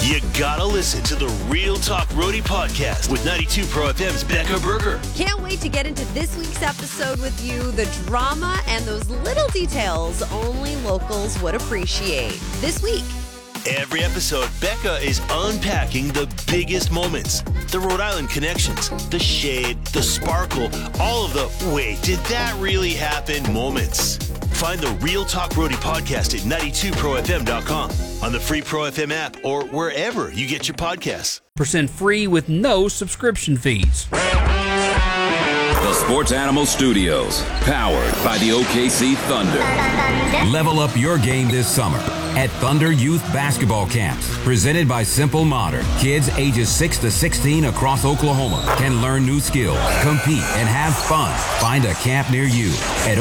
You gotta listen to the Real Talk Roadie podcast with 92 Pro FM's Becca Berger. Can't wait to get into this week's episode with you. The drama and those little details only locals would appreciate. This week. Every episode, Becca is unpacking the biggest moments, the Rhode Island connections, the shade, the sparkle, all of the wait, did that really happen moments. Find the Real Talk Roadie podcast at 92profm.com, on the free Pro FM app, or wherever you get your podcasts. % free with no subscription fees. The Sports Animal Studios, powered by the OKC Thunder. Level up your game this summer at Thunder Youth Basketball Camps, presented by Simple Modern. Kids ages 6 to 16 across Oklahoma can learn new skills, compete, and have fun. Find a camp near you at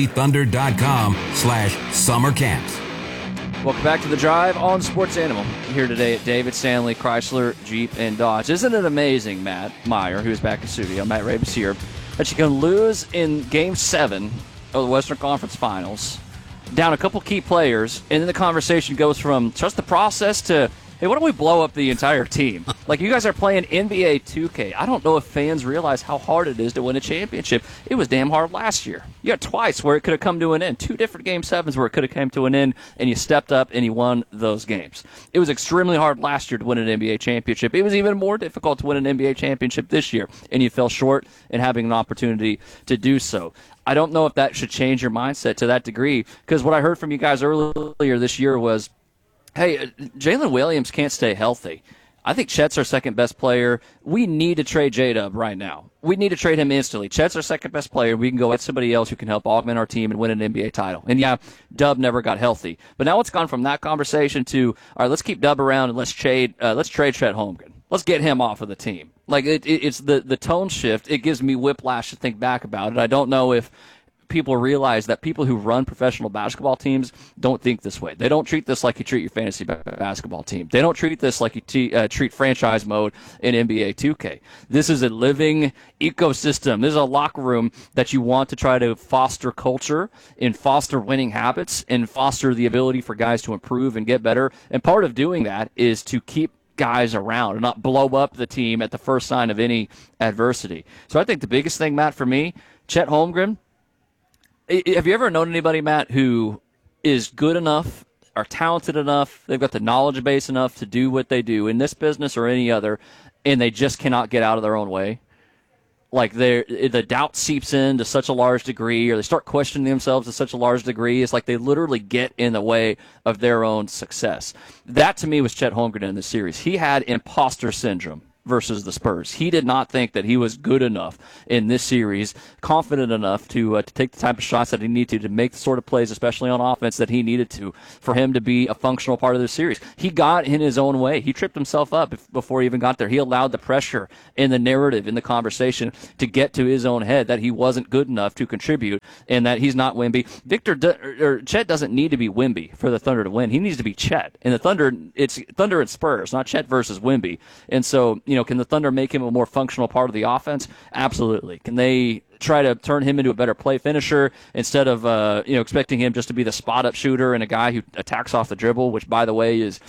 okcthunder.com/summer camps. Welcome back to The Drive on Sports Animal. Here today at David Stanley Chrysler Jeep and Dodge. Isn't it amazing, Matt Meyer, who's back in studio, Matt Rabus here, that you can lose in Game 7 of the Western Conference Finals, down a couple key players, and then the conversation goes from trust the process to, hey, why don't we blow up the entire team? Like, you guys are playing NBA 2K. I don't know if fans realize how hard it is to win a championship. It was damn hard last year. You got twice where it could have come to an end. 2 different Game 7s where it could have come to an end, and you stepped up and you won those games. It was extremely hard last year to win an NBA championship. It was even more difficult to win an NBA championship this year, and you fell short in having an opportunity to do so. I don't know if that should change your mindset to that degree, because what I heard from you guys earlier this year was, hey, Jalen Williams can't stay healthy. I think Chet's our second best player. We need to trade J-Dub right now. We need to trade him instantly. Chet's our second best player. We can go get somebody else who can help augment our team and win an NBA title. And yeah, Dub never got healthy. But now it's gone from that conversation to, all right, let's keep Dub around and let's trade Chet Holmgren. Let's get him off of the team. Like, it's the tone shift. It gives me whiplash to think back about it. I don't know if people realize that people who run professional basketball teams don't think this way. They don't treat this like you treat your fantasy basketball team. They don't treat this like you treat franchise mode in NBA 2K. This is a living ecosystem. This is a locker room that you want to try to foster culture and foster winning habits and foster the ability for guys to improve and get better. And part of doing that is to keep guys around and not blow up the team at the first sign of any adversity. So I think the biggest thing, Matt, for me, Chet Holmgren, have you ever known anybody, Matt, who is good enough or talented enough, they've got the knowledge base enough to do what they do in this business or any other, and they just cannot get out of their own way? Like, the doubt seeps in to such a large degree, or they start questioning themselves to such a large degree. It's like they literally get in the way of their own success. That, to me, was Chet Holmgren in this series. He had imposter syndrome versus the Spurs. He did not think that he was good enough in this series, confident enough to take the type of shots that he needed to make the sort of plays, especially on offense, that he needed to for him to be a functional part of the series. He got in his own way. He tripped himself up before he even got there. He allowed the pressure in the narrative, in the conversation, to get to his own head that he wasn't good enough to contribute and that he's not Wemby. Chet doesn't need to be Wemby for the Thunder to win. He needs to be Chet. And the Thunder, it's Thunder and Spurs, not Chet versus Wemby. And so, can the Thunder make him a more functional part of the offense? Absolutely. Can they try to turn him into a better play finisher instead of expecting him just to be the spot-up shooter and a guy who attacks off the dribble, which, by the way, is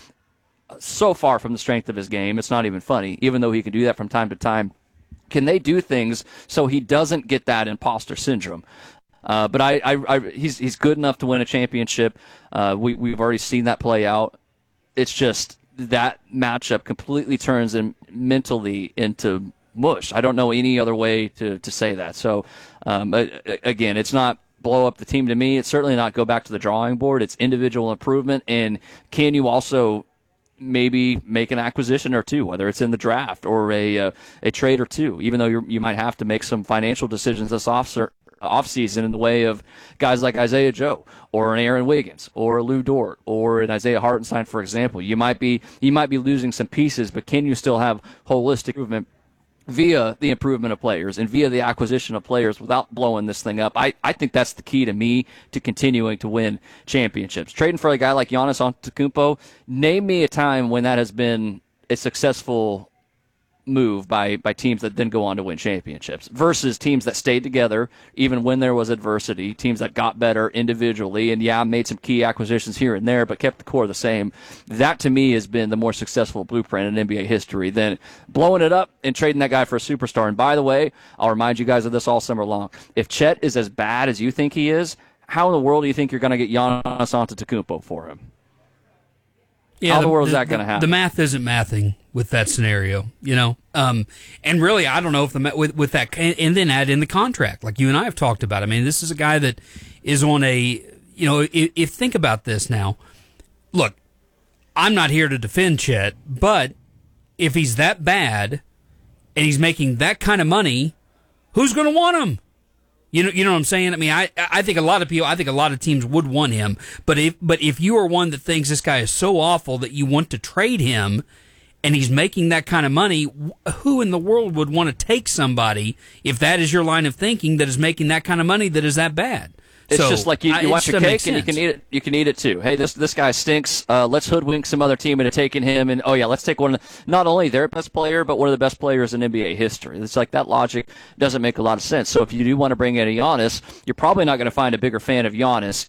so far from the strength of his game. It's not even funny, even though he can do that from time to time. Can they do things so he doesn't get that imposter syndrome? But he's good enough to win a championship. We've already seen that play out. It's just that matchup completely turns him mentally into mush. I don't know any other way to say that. So, again, it's not blow up the team to me. It's certainly not go back to the drawing board. It's individual improvement. And can you also maybe make an acquisition or two, whether it's in the draft or a trade or two, even though you might have to make some financial decisions this offseason in the way of guys like Isaiah Joe or an Aaron Wiggins or a Lou Dort or an Isaiah Hartenstein, for example. You might be losing some pieces, but can you still have holistic movement via the improvement of players and via the acquisition of players without blowing this thing up? I think that's the key to me to continuing to win championships. Trading for a guy like Giannis Antetokounmpo, name me a time when that has been a successful move by teams that then go on to win championships versus teams that stayed together even when there was adversity, teams that got better individually and made some key acquisitions here and there but kept the core the same. That to me has been the more successful blueprint in NBA history than blowing it up and trading that guy for a superstar. And by the way, I'll remind you guys of this all summer long. If Chet is as bad as you think he is, how in the world do you think you're going to get Giannis Antetokounmpo for him? Yeah, how in the world is that going to happen? The math isn't mathing with that scenario, and really, I don't know if with that, and then add in the contract, like you and I have talked about. I mean, this is a guy that is on a, if think about this now. Look, I'm not here to defend Chet, but if he's that bad and he's making that kind of money, who's going to want him? You know what I'm saying? I mean, I think a lot of teams would want him, but if you are one that thinks this guy is so awful that you want to trade him, and he's making that kind of money, who in the world would want to take somebody if that is your line of thinking that is making that kind of money that is that bad? It's just like you want your cake and you can eat it. You can eat it too. Hey, this guy stinks. Let's hoodwink some other team into taking him. And let's take not only their best player, but one of the best players in NBA history. It's like that logic doesn't make a lot of sense. So if you do want to bring in a Giannis, you're probably not going to find a bigger fan of Giannis,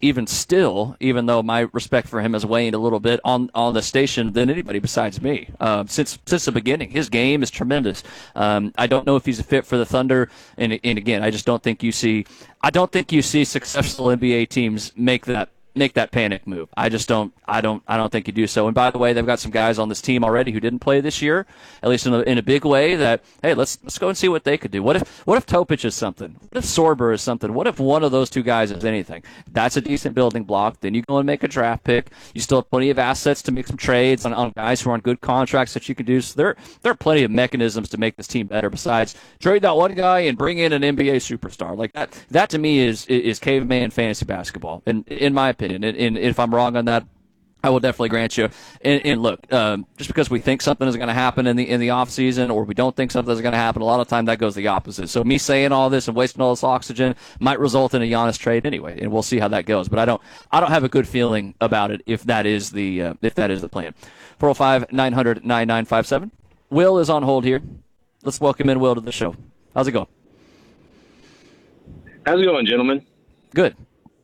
even though my respect for him has waned a little bit on the station than anybody besides me. Since the beginning, his game is tremendous. I don't know if he's a fit for the Thunder, and again, I just don't think you see. I don't think you see successful NBA teams make that panic move. I just don't. I don't think you do so. And by the way, they've got some guys on this team already who didn't play this year, at least in a big way. That hey, let's go and see what they could do. What if Topic is something? What if Sorber is something? What if one of those two guys is anything? That's a decent building block. Then you go and make a draft pick. You still have plenty of assets to make some trades on guys who are on good contracts that you can do. So there are plenty of mechanisms to make this team better. Besides trade that one guy and bring in an NBA superstar like that. That to me is caveman fantasy basketball, in my opinion. And if I'm wrong on that, I will definitely grant you. And look, just because we think something is going to happen in the off season, or we don't think something is going to happen, a lot of time that goes the opposite. So me saying all this and wasting all this oxygen might result in a Giannis trade anyway, and we'll see how that goes. But I don't have a good feeling about it if that is the plan. 405-900-9957. Will is on hold here. Let's welcome in Will to the show. How's it going? How's it going, gentlemen? Good.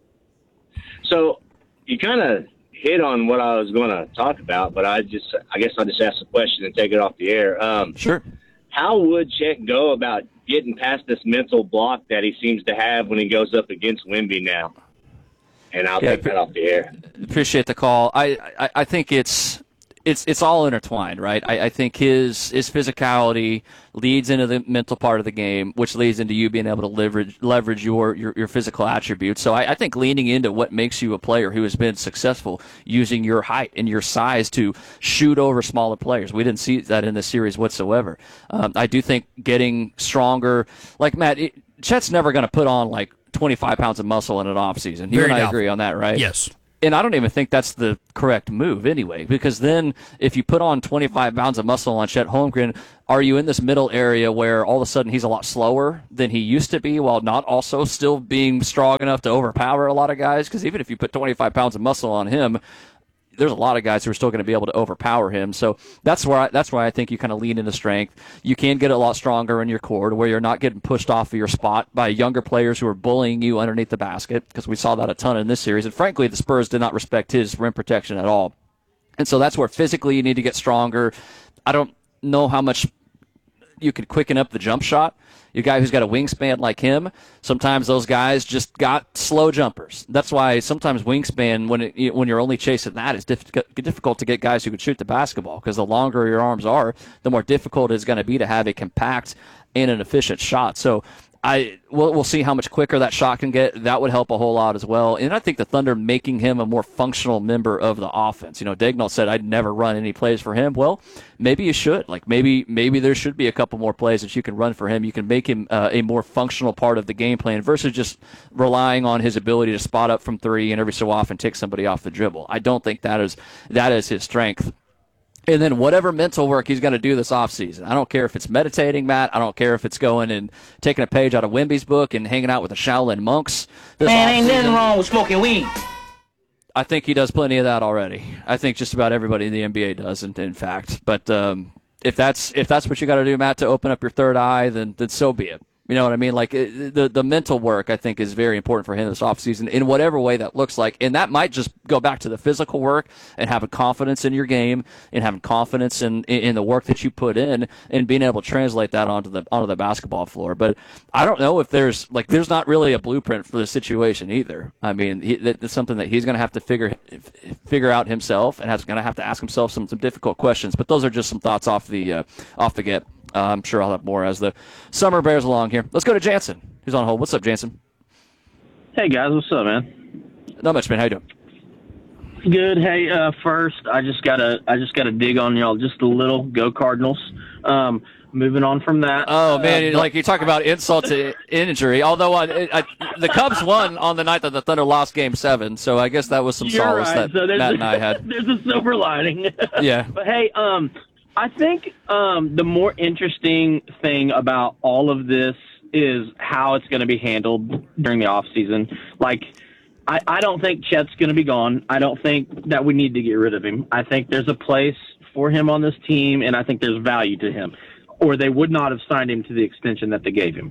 So you kind of hit on what I was going to talk about, but I guess I'll just ask the question and take it off the air. Sure. How would Chet go about getting past this mental block that he seems to have when he goes up against Wemby now? And I'll take that off the air. Appreciate the call. I think it's all intertwined, right? I think his physicality leads into the mental part of the game, which leads into you being able to leverage your physical attributes. So I think leaning into what makes you a player who has been successful, using your height and your size to shoot over smaller players. We didn't see that in this series whatsoever. I do think getting stronger, like Matt, Chet's never going to put on like 25 pounds of muscle in an offseason. You and I agree on that, right? Yes. And I don't even think that's the correct move anyway, because then if you put on 25 pounds of muscle on Chet Holmgren, are you in this middle area where all of a sudden he's a lot slower than he used to be while not also still being strong enough to overpower a lot of guys? Because even if you put 25 pounds of muscle on him, there's a lot of guys who are still going to be able to overpower him. So that's why I think you kind of lean into strength. You can get a lot stronger in your core to where you're not getting pushed off of your spot by younger players who are bullying you underneath the basket, because we saw that a ton in this series. And frankly, the Spurs did not respect his rim protection at all. And so that's where physically you need to get stronger. I don't know how much you could quicken up the jump shot. You guy who's got a wingspan like him, sometimes those guys just got slow jumpers. That's why sometimes wingspan, when you're only chasing that, it's difficult to get guys who can shoot the basketball, because the longer your arms are, the more difficult it's going to be to have a compact and an efficient shot. So we'll see how much quicker that shot can get. That would help a whole lot as well. And I think the Thunder making him a more functional member of the offense. Daigneault said I'd never run any plays for him. Well, maybe you should. Like maybe there should be a couple more plays that you can run for him. You can make him a more functional part of the game plan versus just relying on his ability to spot up from three and every so often take somebody off the dribble. I don't think that is his strength. And then whatever mental work he's going to do this offseason. I don't care if it's meditating, Matt. I don't care if it's going and taking a page out of Wemby's book and hanging out with the Shaolin monks. Man, ain't nothing wrong with smoking weed. I think he does plenty of that already. I think just about everybody in the NBA does, in fact. But if that's what you got to do, Matt, to open up your third eye, then so be it. You know what I mean? Like, the mental work, I think, is very important for him this offseason in whatever way that looks like. And that might just go back to the physical work and having confidence in your game and having confidence in the work that you put in and being able to translate that onto the basketball floor. But I don't know if there's not really a blueprint for the situation either. I mean, that's something that he's going to have to figure out himself, and going to have to ask himself some difficult questions. But those are just some thoughts off the get. I'm sure I'll have more as the summer bears along here. Let's go to Jansen, who's on hold. What's up, Jansen? Hey, guys. What's up, man? Not much, man. How you doing? Good. Hey, first, I just gotta dig on y'all just a little. Go Cardinals. Moving on from that. Oh, man, you talk about insult to injury. Although the Cubs won on the night that the Thunder lost Game 7, so I guess that was some solace that Matt and I had. There's a silver lining. Yeah. But, hey, I think the more interesting thing about all of this is how it's going to be handled during the offseason. Like, I don't think Chet's going to be gone. I don't think that we need to get rid of him. I think there's a place for him on this team, and I think there's value to him, or they would not have signed him to the extension that they gave him.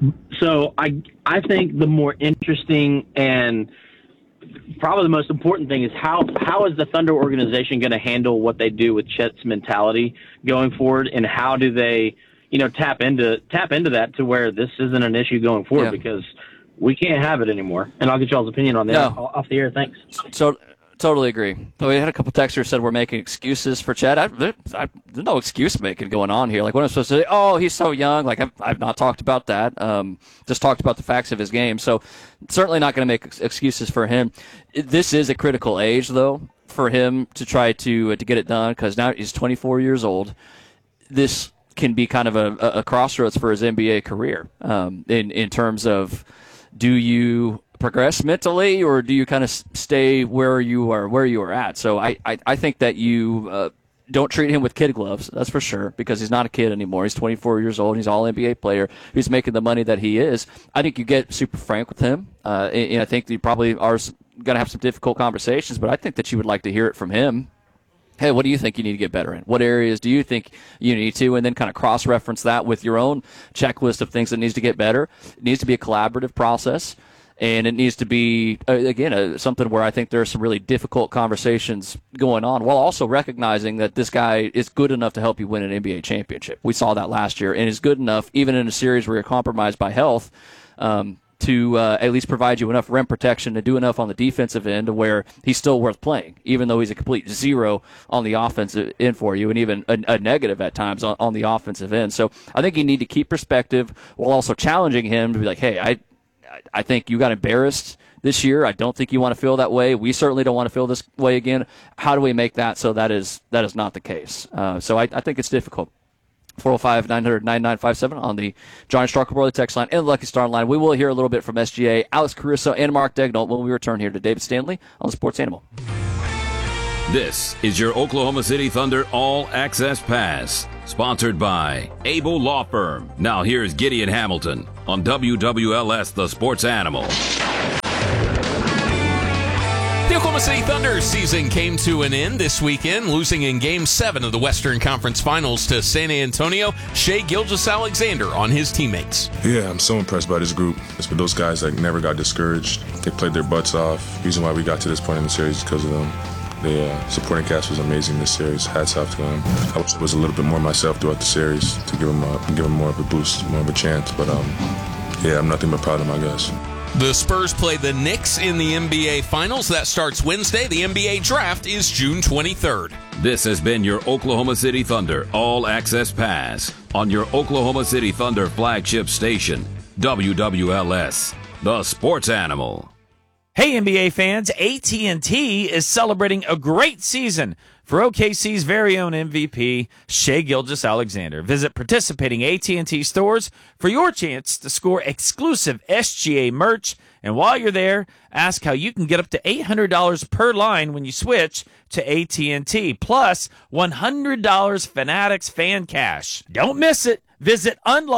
So I think the more interesting and probably the most important thing is how is the Thunder organization going to handle what they do with Chet's mentality going forward, and how do they, tap into that to where this isn't an issue going forward, because we can't have it anymore. And I'll get y'all's opinion on that off the air. Thanks. So totally agree. We had a couple texters said we're making excuses for Chet. There's no excuse making going on here. Like, what am I supposed to say? Oh, he's so young. Like, I've not talked about that. Just talked about the facts of his game. So certainly not going to make excuses for him. This is a critical age, though, for him to try to get it done, because now he's 24 years old. This can be kind of a crossroads for his NBA career in terms of, do you progress mentally, or do you kind of stay where you are at? So I think that you don't treat him with kid gloves, that's for sure, because he's not a kid anymore. He's 24 years old. He's all NBA player who's making the money that he is. I think you get super frank with him. And I think you probably are going to have some difficult conversations, but I think that you would like to hear it from him. Hey, what do you think you need to get better in? What areas do you think you need to? And then kind of cross-reference that with your own checklist of things that needs to get better. It needs to be a collaborative process. And it needs to be, again, something where I think there are some really difficult conversations going on, while also recognizing that this guy is good enough to help you win an NBA championship. We saw that last year, and is good enough, even in a series where you're compromised by health, to at least provide you enough rim protection to do enough on the defensive end where he's still worth playing, even though he's a complete zero on the offensive end for you, and even a negative at times on the offensive end. So I think you need to keep perspective while also challenging him to be like, hey, I think you got embarrassed this year. I don't think you want to feel that way. We certainly don't want to feel this way again. How do we make that so that is not the case? So I think it's difficult. 405-900-9957 on the John Struckelberg text line and the Lucky Star line. We will hear a little bit from SGA, Alex Caruso, and Mark Daigneault when we return here to David Stanley on the Sports Animal. This is your Oklahoma City Thunder All Access Pass, sponsored by Abel Law Firm. Now here's Gideon Hamilton on WWLS, the Sports Animal. The Oklahoma City Thunder season came to an end this weekend, losing in Game 7 of the Western Conference Finals to San Antonio. Shai Gilgeous-Alexander on his teammates. Yeah, I'm so impressed by this group. It's for those guys that never got discouraged. They played their butts off. The reason why we got to this point in the series is because of them. The supporting cast was amazing this series. Hats off to them. I wish I was a little bit more myself throughout the series to give them more of a boost, more of a chance. But yeah, I'm nothing but proud of my guys. The Spurs play the Knicks in the NBA Finals. That starts Wednesday. The NBA Draft is June 23rd. This has been your Oklahoma City Thunder All Access Pass on your Oklahoma City Thunder flagship station, WWLS, the Sports Animal. Hey NBA fans, AT&T is celebrating a great season for OKC's very own MVP, Shai Gilgeous-Alexander. Visit participating AT&T stores for your chance to score exclusive SGA merch. And while you're there, ask how you can get up to $800 per line when you switch to AT&T, plus $100 Fanatics fan cash. Don't miss it. Visit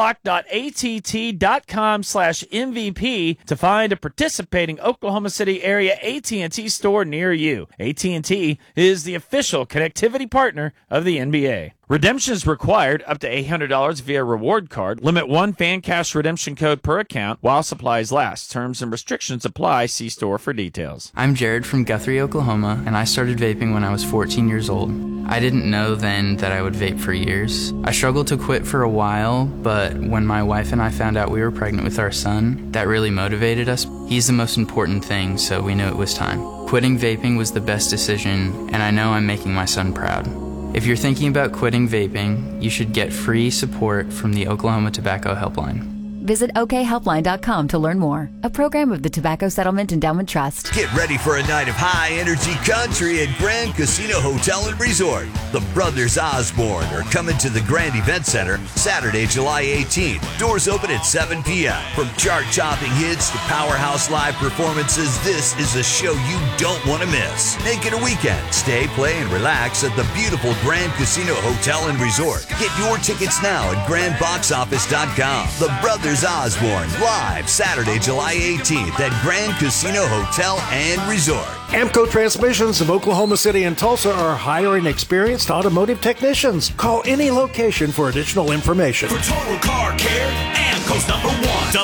unlock.att.com/MVP to find a participating Oklahoma City area AT&T store near you. AT&T is the official connectivity partner of the NBA. Redemptions required up to $800 via reward card. Limit 1 fan cash redemption code per account while supplies last. Terms and restrictions apply. See store for details. I'm Jared from Guthrie, Oklahoma, and I started vaping when I was 14 years old. I didn't know then that I would vape for years. I struggled to quit for a while, but when my wife and I found out we were pregnant with our son, that really motivated us. He's the most important thing, so we knew it was time. Quitting vaping was the best decision, and I know I'm making my son proud. If you're thinking about quitting vaping, you should get free support from the Oklahoma Tobacco Helpline. Visit okhelpline.com to learn more. A program of the Tobacco Settlement Endowment Trust. Get ready for a night of high-energy country at Grand Casino Hotel and Resort. The Brothers Osborne are coming to the Grand Event Center Saturday, July 18th. Doors open at 7 p.m. From chart-topping hits to powerhouse live performances, this is a show you don't want to miss. Make it a weekend. Stay, play, and relax at the beautiful Grand Casino Hotel and Resort. Get your tickets now at grandboxoffice.com. The Brothers Osborne, live Saturday, July 18th at Grand Casino Hotel and Resort. Amco Transmissions of Oklahoma City and Tulsa are hiring experienced automotive technicians. Call any location for additional information. For total car care, Amco's #1.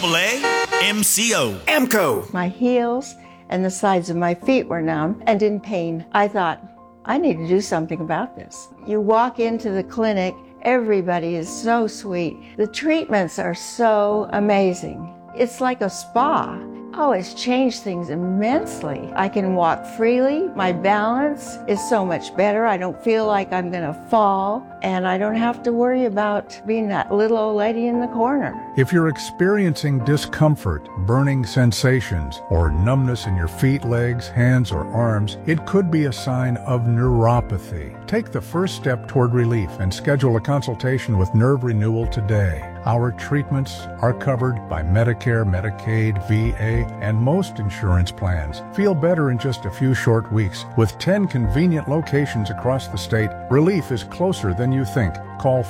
AAMCO. Amco. My heels and the sides of my feet were numb and in pain. I thought, I need to do something about this. You walk into the clinic, everybody is so sweet. The treatments are so amazing. It's like a spa. Oh, it's changed things immensely. I can walk freely. My balance is so much better. I don't feel like I'm going to fall, and I don't have to worry about being that little old lady in the corner. If you're experiencing discomfort, burning sensations, or numbness in your feet, legs, hands, or arms, it could be a sign of neuropathy. Take the first step toward relief and schedule a consultation with Nerve Renewal today. Our treatments are covered by Medicare, Medicaid, VA, and most insurance plans. Feel better in just a few short weeks. With 10 convenient locations across the state, relief is closer than you think. Call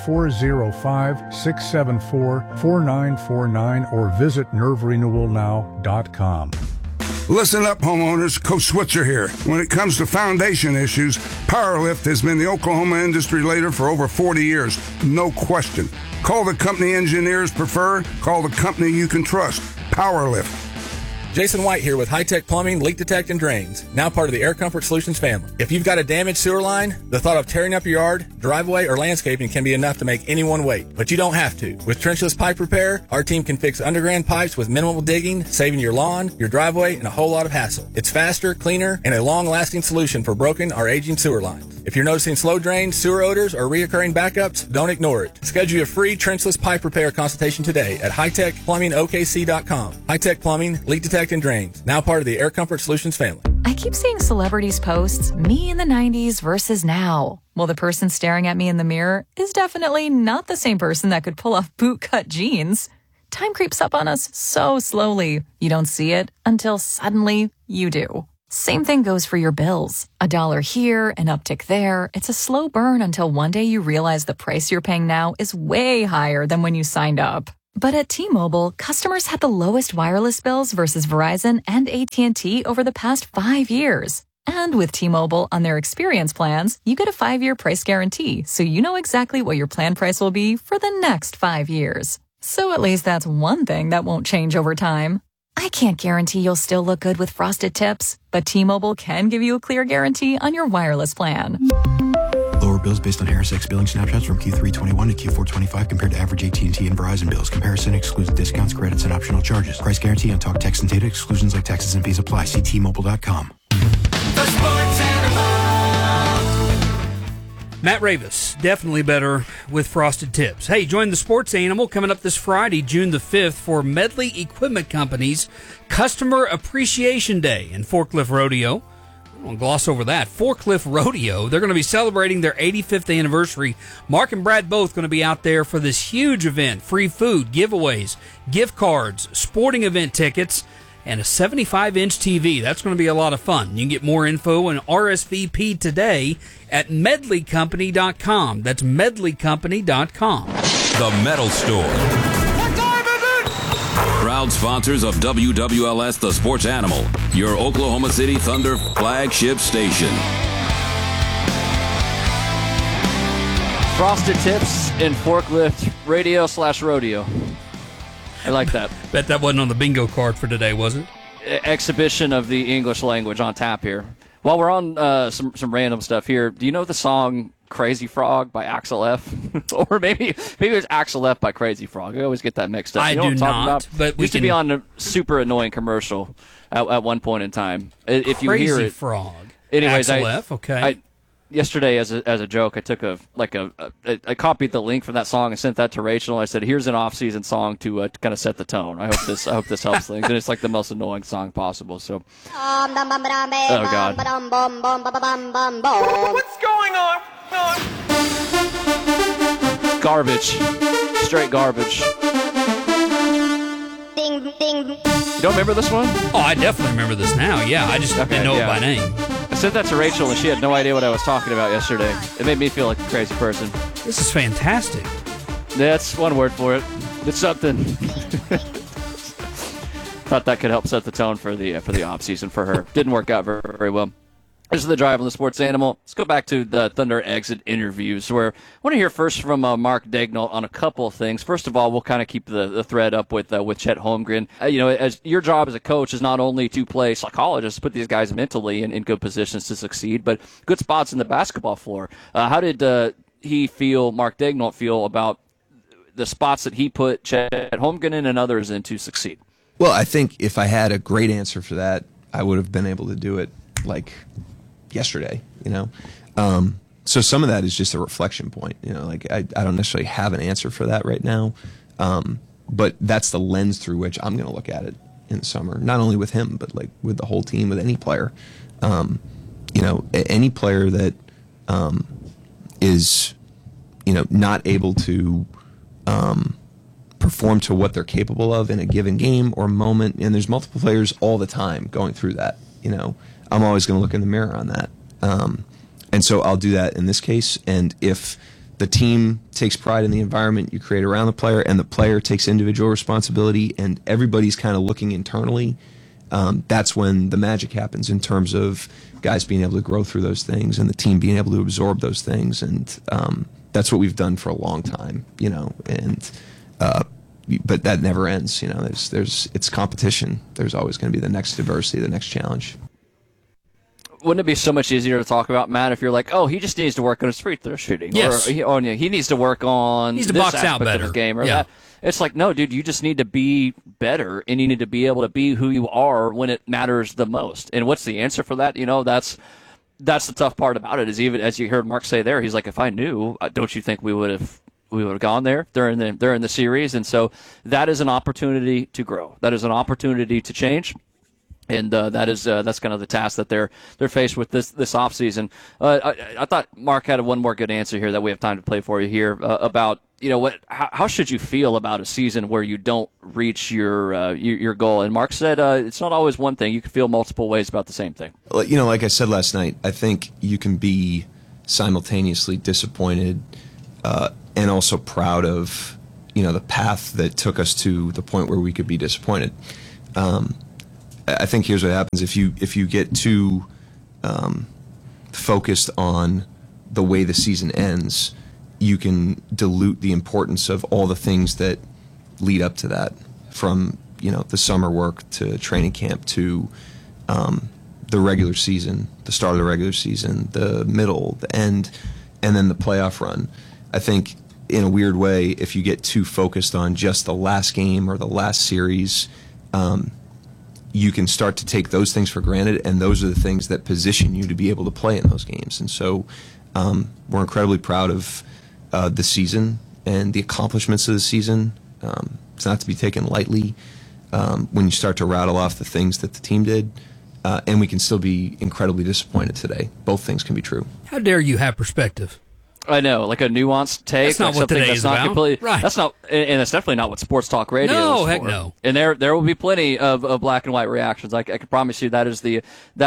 405-674-4949 or visit nerverenewalnow.com. Listen up, homeowners. Coach Switzer here. When it comes to foundation issues, Powerlift has been the Oklahoma industry leader for over 40 years. No question. Call the company engineers prefer. Call the company you can trust. Powerlift. Jason White here with High Tech Plumbing, Leak Detect, and Drains, now part of the Air Comfort Solutions family. If you've got a damaged sewer line, the thought of tearing up your yard, driveway, or landscaping can be enough to make anyone wait. But you don't have to. With trenchless pipe repair, our team can fix underground pipes with minimal digging, saving your lawn, your driveway, and a whole lot of hassle. It's faster, cleaner, and a long-lasting solution for broken or aging sewer lines. If you're noticing slow drains, sewer odors, or reoccurring backups, don't ignore it. Schedule a free trenchless pipe repair consultation today at hightechplumbingokc.com. High Tech Plumbing, Leak Detect, and Drains, now part of the Air Comfort Solutions family. I keep seeing celebrities post me in the 90s versus now. Well, the person staring at me in the mirror is definitely not the same person that could pull off bootcut jeans. Time creeps up on us so slowly. You don't see it until suddenly you do. Same thing goes for your bills. $1 here, an uptick there. It's a slow burn until one day you realize the price you're paying now is way higher than when you signed up. But at T-Mobile, customers had the lowest wireless bills versus Verizon and AT&T over the past 5 years. And with T-Mobile on their experience plans, you get a 5-year price guarantee, so you know exactly what your plan price will be for the next 5 years. So at least that's one thing that won't change over time. I can't guarantee you'll still look good with frosted tips, but T-Mobile can give you a clear guarantee on your wireless plan. Lower bills based on HarrisX billing snapshots from Q3 21 to Q4 25 compared to average AT&T and Verizon bills. Comparison excludes discounts, credits, and optional charges. Price guarantee on talk, text, and data. Exclusions like taxes and fees apply. See T-Mobile.com. The Sports Animal. Matt Ravis, definitely better with frosted tips. Hey, join the Sports Animal coming up this Friday, June the 5th, for Medley Equipment Company's Customer Appreciation Day in Forklift Rodeo. I won't gloss over that. Forklift Rodeo, they're going to be celebrating their 85th anniversary. Mark and Brad both going to be out there for this huge event. Free food, giveaways, gift cards, sporting event tickets, and a 75-inch TV. That's going to be a lot of fun. You can get more info and RSVP today at medleycompany.com. That's medleycompany.com. The Metal Store. Proud sponsors of WWLS The Sports Animal, your Oklahoma City Thunder flagship station. Frosted Tips in Forklift Radio/Rodeo. I like that. Bet that wasn't on the bingo card for today, was it? Exhibition of the English language on tap here. While we're on some random stuff here, do you know the song Crazy Frog by Axel F? Or maybe it's Axel F by Crazy Frog. I always get that mixed up. I you know do what I'm talking not, about? but we used to be on a super annoying commercial at one point in time. If you hear it, Frog. Anyways, Axel F, okay. Yesterday, as a joke, I took I copied the link from that song and sent that to Rachel. I said, "Here's an off-season song to kind of set the tone. I hope this helps things." And it's like the most annoying song possible. So, oh god, what's going on? Garbage, straight garbage. Ding ding. You don't remember this one? Oh, I definitely remember this now. Yeah, I just didn't know it by name. I sent that to Rachel, and she had no idea what I was talking about yesterday. It made me feel like a crazy person. This is fantastic. That's one word for it. It's something. Thought that could help set the tone for the off season for her. Didn't work out very, very well. This is the Drive on the Sports Animal. Let's go back to the Thunder exit interviews, where I want to hear first from Mark Daigneault on a couple of things. First of all, we'll kind of keep the thread up with Chet Holmgren. As your job as a coach is not only to play psychologists, put these guys mentally in good positions to succeed, but good spots in the basketball floor. How did Mark Daigneault feel about the spots that he put Chet Holmgren in and others in to succeed? Well, I think if I had a great answer for that, I would have been able to do it yesterday, so some of that is just a reflection point, I don't necessarily have an answer for that right now, but that's the lens through which I'm going to look at it in the summer, not only with him, but with the whole team, with any player. Any player that is not able to perform to what they're capable of in a given game or moment, and there's multiple players all the time going through that. I'm always going to look in the mirror on that. And so I'll do that in this case. And if the team takes pride in the environment you create around the player and the player takes individual responsibility and everybody's kind of looking internally, that's when the magic happens in terms of guys being able to grow through those things and the team being able to absorb those things. And that's what we've done for a long time, but that never ends. It's competition. There's always going to be the next adversity, the next challenge. Wouldn't it be so much easier to talk about, Matt, if you're like, oh, he just needs to work on his free throw shooting. Yes. Or he needs to work on this box out aspect better. of his game. Or Yeah. that. It's like, no, dude, you just need to be better, and you need to be able to be who you are when it matters the most. And what's the answer for that? That's the tough part about it, is even as you heard Mark say there, he's like, if I knew, don't you think we would have gone there during the series? And so that is an opportunity to grow. That is an opportunity to change. And that's kind of the task that they're faced with this offseason. I thought Mark had one more good answer here that we have time to play for you here about how should you feel about a season where you don't reach your goal? And Mark said it's not always one thing. You can feel multiple ways about the same thing. Like I said last night, I think you can be simultaneously disappointed and also proud of the path that took us to the point where we could be disappointed. I think here's what happens if you get too focused on the way the season ends, you can dilute the importance of all the things that lead up to that, from the summer work to training camp to the regular season, the start of the regular season, the middle, the end, and then the playoff run. I think in a weird way, if you get too focused on just the last game or the last series, you can start to take those things for granted, and those are the things that position you to be able to play in those games. And so we're incredibly proud of the season and the accomplishments of the season. It's not to be taken lightly when you start to rattle off the things that the team did, and we can still be incredibly disappointed today. Both things can be true. How dare you have perspective? I know, like a nuanced take. That's not like what something today that's is not about. completely, Right. That's not, and it's definitely not what Sports Talk Radio is No, for. heck no. And there will be plenty of black and white reactions. I can promise you that is the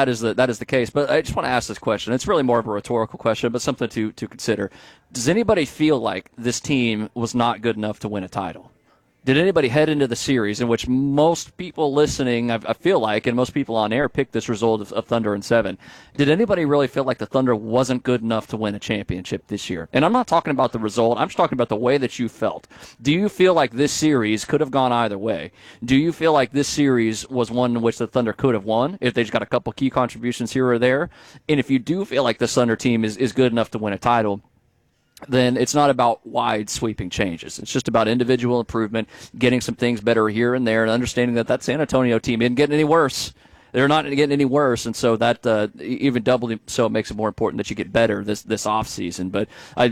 case. But I just want to ask this question. It's really more of a rhetorical question, but something to consider. Does anybody feel like this team was not good enough to win a title? Did anybody head into the series in which most people listening, I feel like, and most people on air picked this result of Thunder in 7? Did anybody really feel like the Thunder wasn't good enough to win a championship this year? And I'm not talking about the result. I'm just talking about the way that you felt. Do you feel like this series could have gone either way? Do you feel like this series was one in which the Thunder could have won if they just got a couple key contributions here or there? And if you do feel like this Thunder team is good enough to win a title, then it's not about wide sweeping changes. It's just about individual improvement, getting some things better here and there, and understanding that San Antonio team isn't getting any worse. They're not getting any worse, and so that even doubly so it makes it more important that you get better this off season. But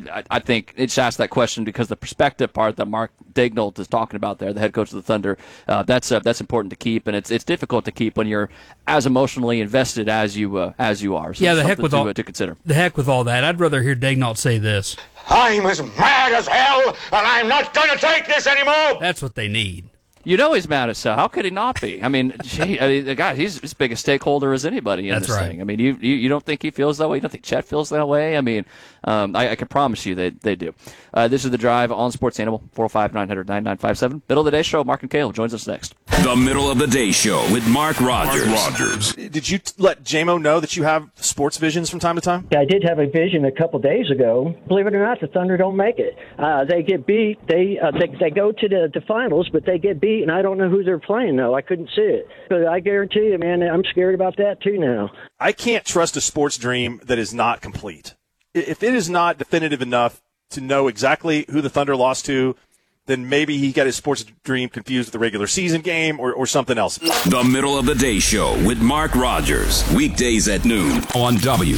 I think it's asked that question because the perspective part that Mark Daigneault is talking about there, the head coach of the Thunder, that's important to keep, and it's difficult to keep when you're as emotionally invested as you are. So Yeah, the heck with all to consider. The heck with all that. I'd rather hear Daigneault say this. I'm as mad as hell, and I'm not going to take this anymore. That's what they need. You know he's mad as hell. How could he not be? I mean, the guy, he's as big a stakeholder as anybody in That's this right. thing. I mean, you don't think he feels that way? You don't think Chet feels that way? I mean, I can promise you they do. This is The Drive on Sports Animal, 405-900-9957. Middle of the Day Show, Mark and Caleb joins us next. The Middle of the Day Show with Mark Rogers. Did you let JMO know that you have sports visions from time to time? I did have a vision a couple days ago. Believe it or not, the Thunder don't make it. They get beat. They go to the finals, but they get beat, and I don't know who they're playing, though. I couldn't see it. But I guarantee you, man, I'm scared about that, too, now. I can't trust a sports dream that is not complete. If it is not definitive enough to know exactly who the Thunder lost to, then maybe he got his sports dream confused with the regular season game or something else. The Middle of the Day Show with Mark Rogers. Weekdays at noon on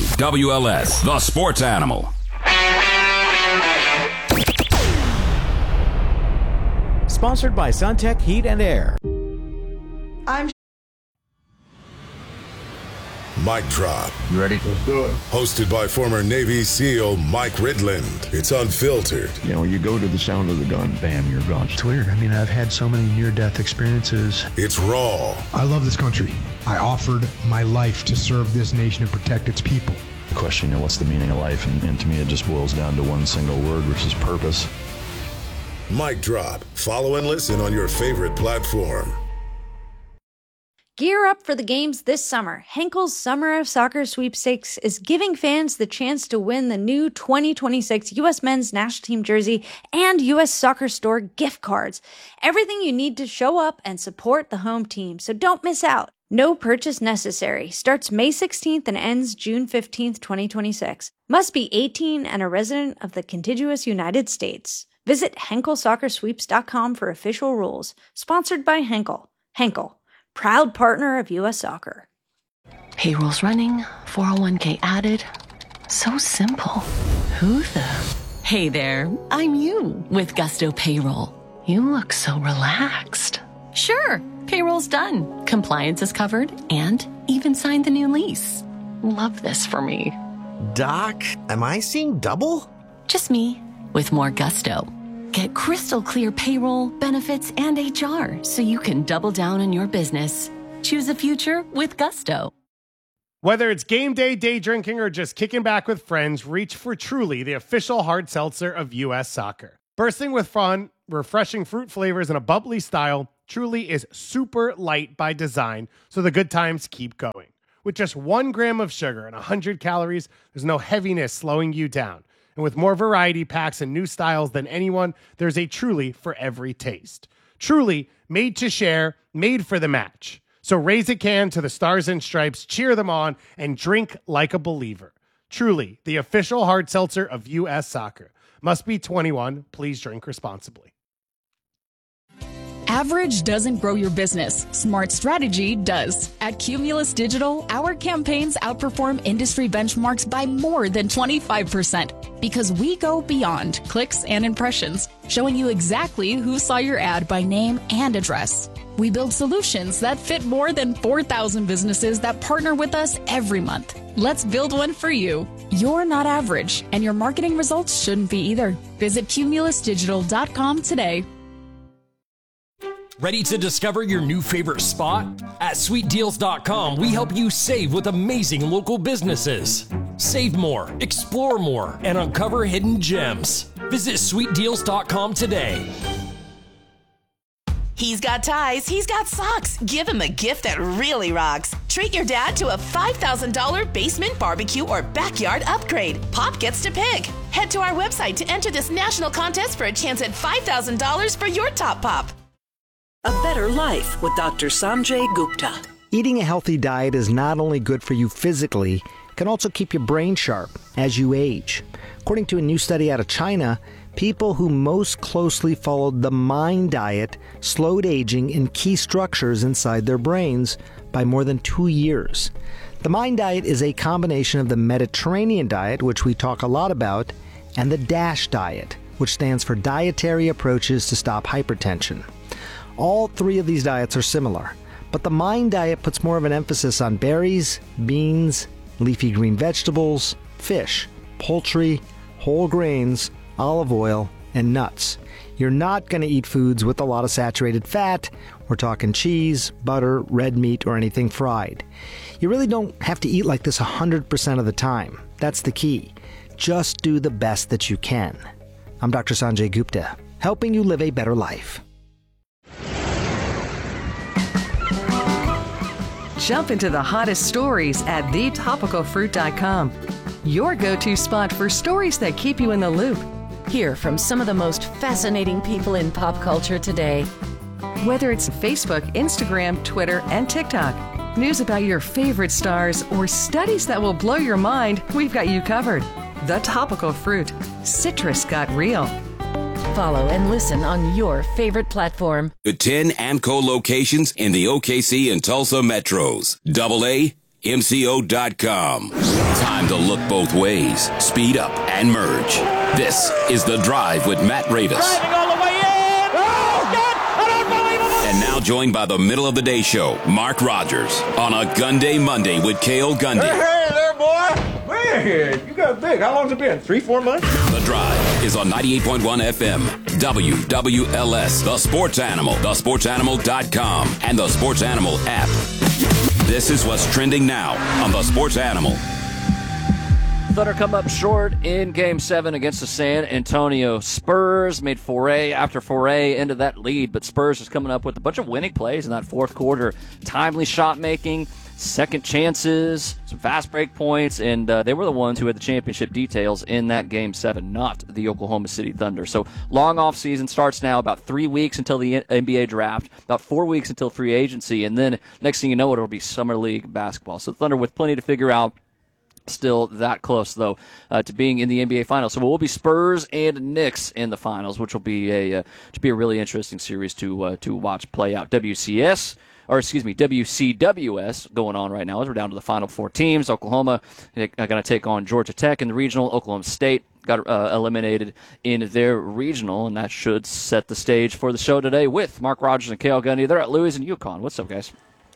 WWLS, The Sports Animal. Sponsored by Suntech Heat and Air. Mic Drop. You ready? Let's do it. Hosted by former Navy SEAL Mike Ridland. It's unfiltered. You know, you go to the sound of the gun, bam, you're gone. It's weird. I mean, I've had so many near-death experiences. It's raw. I love this country. I offered my life to serve this nation and protect its people. The question, you know, what's the meaning of life? And to me, it just boils down to one single word, which is purpose. Mic Drop. Follow and listen on your favorite platform. Gear up for the games this summer. Henkel's Summer of Soccer Sweepstakes is giving fans the chance to win the new 2026 U.S. Men's National Team jersey and U.S. Soccer Store gift cards. Everything you need to show up and support the home team, so don't miss out. No purchase necessary. Starts May 16th and ends June 15th, 2026. Must be 18 and a resident of the contiguous United States. Visit HenkelSoccerSweeps.com for official rules. Sponsored by Henkel. Henkel, proud partner of U.S. Soccer. Payroll's running, 401k added. So simple. Who the? Hey there, I'm you with Gusto Payroll. You look so relaxed. Sure, payroll's done. Compliance is covered and even signed the new lease. Love this for me. Doc, am I seeing double? Just me with more Gusto. Get crystal clear payroll, benefits, and HR so you can double down on your business. Choose a future with Gusto. Whether it's game day, day drinking, or just kicking back with friends, reach for Truly, the official hard seltzer of U.S. Soccer. Bursting with fun, refreshing fruit flavors, and a bubbly style, Truly is super light by design, so the good times keep going. With just 1 gram of sugar and 100 calories, there's no heaviness slowing you down. And with more variety packs and new styles than anyone, there's a Truly for every taste. Truly, made to share, made for the match. So raise a can to the Stars and Stripes, cheer them on, and drink like a believer. Truly, the official hard seltzer of U.S. Soccer. Must be 21. Please drink responsibly. Average doesn't grow your business. Smart strategy does. At Cumulus Digital, our campaigns outperform industry benchmarks by more than 25% because we go beyond clicks and impressions, showing you exactly who saw your ad by name and address. We build solutions that fit more than 4,000 businesses that partner with us every month. Let's build one for you. You're not average, and your marketing results shouldn't be either. Visit cumulusdigital.com today. Ready to discover your new favorite spot? At sweetdeals.com, we help you save with amazing local businesses. Save more, explore more, and uncover hidden gems. Visit sweetdeals.com today. He's got ties, he's got socks. Give him a gift that really rocks. Treat your dad to a $5,000 basement barbecue or backyard upgrade. Pop gets to pick. Head to our website to enter this national contest for a chance at $5,000 for your top pop. A better life with Dr. Sanjay Gupta. Eating a healthy diet is not only good for you physically, it can also keep your brain sharp as you age. According to a new study out of China, people who most closely followed the MIND diet slowed aging in key structures inside their brains by more than 2 years. The MIND diet is a combination of the Mediterranean diet, which we talk a lot about, and the DASH diet, which stands for Dietary Approaches to Stop Hypertension. All three of these diets are similar, but the MIND diet puts more of an emphasis on berries, beans, leafy green vegetables, fish, poultry, whole grains, olive oil, and nuts. You're not going to eat foods with a lot of saturated fat. We're talking cheese, butter, red meat, or anything fried. You really don't have to eat like this 100% of the time. That's the key. Just do the best that you can. I'm Dr. Sanjay Gupta, helping you live a better life. Jump into the hottest stories at thetopicalfruit.com. Your go-to spot for stories that keep you in the loop. Hear from some of the most fascinating people in pop culture today. Whether it's Facebook, Instagram, Twitter, and TikTok, news about your favorite stars, or studies that will blow your mind, we've got you covered. The Topical Fruit. Citrus got real. Follow and listen on your favorite platform. The 10 AMCO locations in the OKC and Tulsa metros. AAMCO.com. Time to look both ways, speed up, and merge. This is The Drive with Matt Ravis. Driving all the way in! Oh, God! Unbelievable! And now joined by the middle of the day show, Mark Rogers, on a Gun Day Monday with Cale Gundy. Hey there, boy! Man, you got big. How long's it been? 3-4 months? The Drive is on 98.1 FM, WWLS, The Sports Animal, thesportsanimal.com, and the Sports Animal app. This is what's trending now on The Sports Animal. Thunder come up short in Game 7 against the San Antonio Spurs. Made foray after foray into that lead, but Spurs is coming up with a bunch of winning plays in that fourth quarter. Timely shot making, second chances, some fast break points, and they were the ones who had the championship details in that Game 7, not the Oklahoma City Thunder. So long off season starts now, about 3 weeks until the NBA draft, about 4 weeks until free agency, and then next thing you know, it'll be Summer League basketball. So Thunder with plenty to figure out. Still that close, though, to being in the NBA Finals. So it will be Spurs and Knicks in the finals, which will be a really interesting series to watch play out. WCWS going on right now as we're down to the final four teams. Oklahoma are going to take on Georgia Tech in the regional. Oklahoma State got eliminated in their regional, and that should set the stage for the show today with Mark Rogers and Cale Gundy. They're at Louis and Yukon. What's up, guys?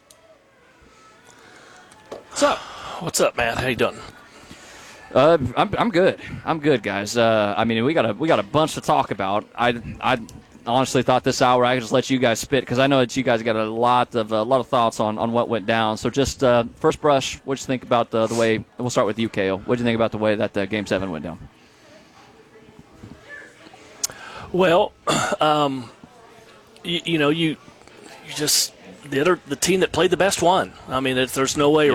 What's up? What's up, man? How you doing? I'm good. I'm good, guys. I mean, we got a bunch to talk about. I honestly thought this hour I could just let you guys spit because I know that you guys got a lot of thoughts on what went down. So just first brush, what'd you think about the way? We'll start with you, Cale. What'd you think about the way that Game 7 went down? Well, you just the team that played the best won. I mean, there's no way